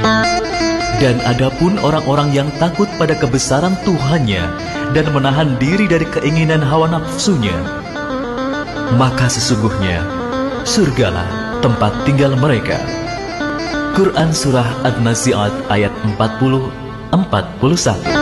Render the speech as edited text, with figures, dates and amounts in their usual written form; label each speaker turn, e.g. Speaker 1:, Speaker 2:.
Speaker 1: Dan adapun orang-orang yang takut pada kebesaran Tuhannya dan menahan diri dari keinginan hawa nafsunya, maka sesungguhnya surgalah tempat tinggal mereka. Quran Surah An-Nazi'at ayat 40-41.